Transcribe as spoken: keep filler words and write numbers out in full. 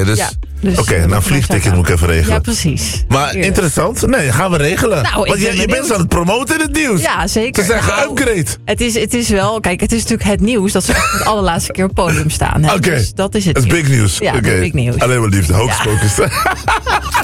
Dus, Ja, dus Oké, okay, nou vliegticket moet ik even regelen. Ja, precies. Maar Hier. Interessant. Nee, gaan we regelen. Nou, Want je, je bent zo aan het promoten in het nieuws. Ja, zeker. Ze zijn nou, geupgrade. Het is, het is wel, kijk, het is natuurlijk het nieuws dat ze voor de allerlaatste keer op het podium staan. Oké, dus dat is het. dat is big nieuws. Ja, okay. big nieuws. Alleen maar liefde, hocus pocus.